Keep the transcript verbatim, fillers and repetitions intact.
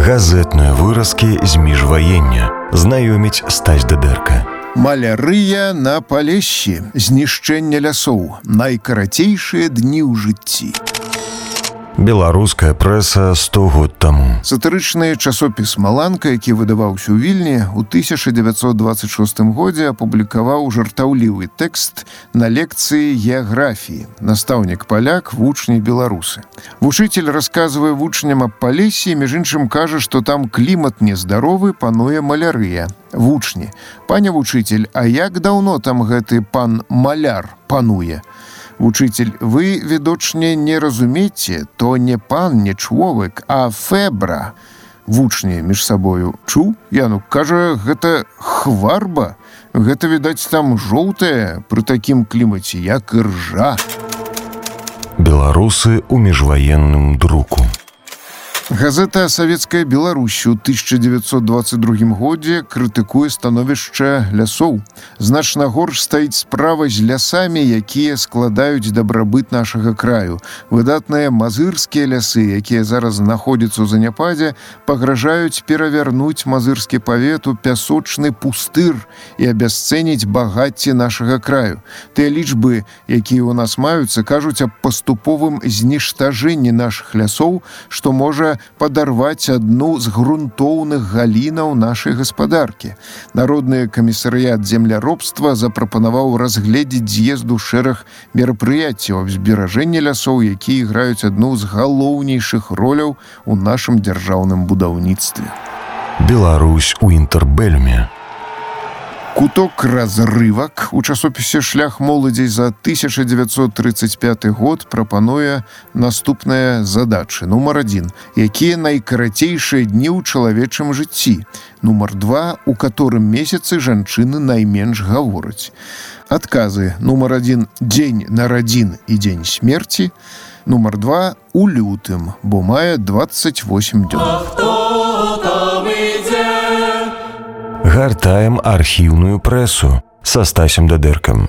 Газетныя выразкі з міжваення. Знаёміць Стась Дыдэрка. Малярыя на Палессі. Знішчэнне лясоў. Найкарацейшыя дні ў жыцці. Беларуская прэса сто год таму. Сатырычны часопіс «Маланка», які выдаваўся ў Вільні, у тысяча дзевяцьсот дваццаць шостым годзе апублікаваў жартаўлівы тэкст на лекцыі геаграфіі. Настаўнік паляк, вучні беларусы. Вучыцель расказвае вучням аб Палессі, між іншым кажа, што там клімат нездаровы, пануе малярыя. Вучні: «Пане вучыцель, а як даўно там гэты пан маляр пануе?» Вучыцель: «Вы, відочне, не разумееце, то не пан, не чолавек, а фебра». Вучні між сабою: «Чу? Яну, кажа, гэта хварба. Гэта, відаць, там жоўтая, пры такім клімаце, як іржа». Беларусы ў міжваенным друку. Газета «Савецкая Беларусь» у тысяча дзевяцьсот дваццаць другім годзе крытыкуе становішча лясоў. Значна горш стаіць справа з лясамі, якія складаюць дабрабыт нашага краю. Выдатныя мазырскія лясы, якія зараз знаходзяцца ў заняпадзе, пагражаюць перавярнуць мазырскі павет у пясочны пустыр і абясцэніць багацце нашага краю. Тыя лічбы, якія ў нас маюцца, кажуць аб паступовым зніштажэнні нашых лясоў, што можа падарваць адну з грунтоўных галінаў нашай гаспадаркі. Народны камісарыят земляробства запрапанаваў разгледзець з'езду шэраг мерапрыяццяў аб зберажэнні лясоў, якія іграюць адну з галоўнейшых роляў у нашым дзяржаўным будаўніцтве. Беларусь у інтэрбэлюме. Куток разрывак у часопісе «Шлях моладзей» за тысяча дзевяцьсот трыццаць пяты год прапануе наступныя задачы. Нумар адзін. Якія найкарацейшыя дні ў чалавечым жыцці? Нумар два. У каторым месяцы жанчыны найменш гавораць? Адказы. Нумар адзін. Дзень нарадзін і дзень смерці. Нумар два. У лютым, бо мае дваццаць восем дзён. Гартаем архіўную прэсу са Стасем Дыдэркам.